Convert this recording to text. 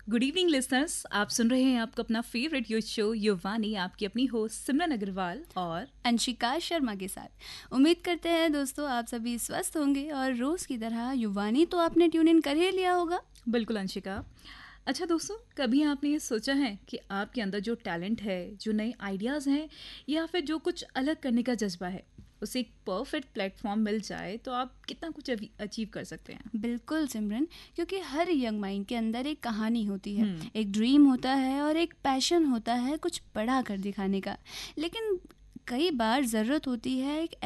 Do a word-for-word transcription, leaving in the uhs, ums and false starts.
Good evening listeners, आप सुन रहे हैं आपका अपना फेवरेट यूथ शो युवानी, आपकी अपनी होस्ट सिमरन अग्रवाल और अंशिका शर्मा के साथ। उम्मीद करते हैं दोस्तों आप सभी स्वस्थ होंगे और रोज़ की तरह युवानी तो आपने ट्यून इन कर ही लिया होगा। बिल्कुल अंशिका। अच्छा दोस्तों, कभी आपने ये सोचा है कि आपके अंदर जो टैलेंट है, जो नए आइडियाज़ हैं या फिर जो कुछ अलग करने का जज्बा है, उसे एक परफेक्ट प्लेटफॉर्म मिल जाए तो आप कितना कुछ अचीव कर सकते हैं। बिल्कुल सिमरन, क्योंकि हर यंग माइंड के अंदर एक कहानी होती है, हम्म, एक ड्रीम होता है और एक पैशन होता है कुछ बड़ा कर दिखाने का। लेकिन कई बार ज़रूरत होती है एक